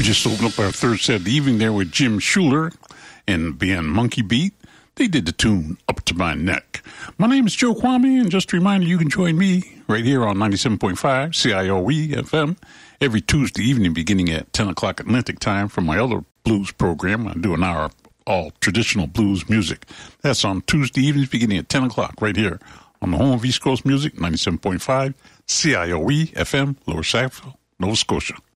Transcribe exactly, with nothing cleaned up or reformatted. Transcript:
just opened up our third set of the evening there with Jim Schuler and the band Monkey Beat. They did the tune Up to My Neck. My name is Joe Kwame, and just a reminder, you can join me right here on ninety-seven point five C I O E F M every Tuesday evening beginning at ten o'clock Atlantic time for my other blues program. I do an hour of all traditional blues music. That's on Tuesday evenings beginning at ten o'clock right here on the home of East Coast Music, ninety-seven point five C I O E F M, Lower Sackville, Nova Scotia.